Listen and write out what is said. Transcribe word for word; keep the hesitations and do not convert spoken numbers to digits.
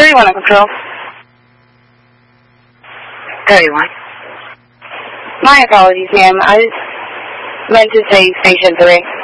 thirty-one on control. thirty-one. My apologies, ma'am. I meant to say station three.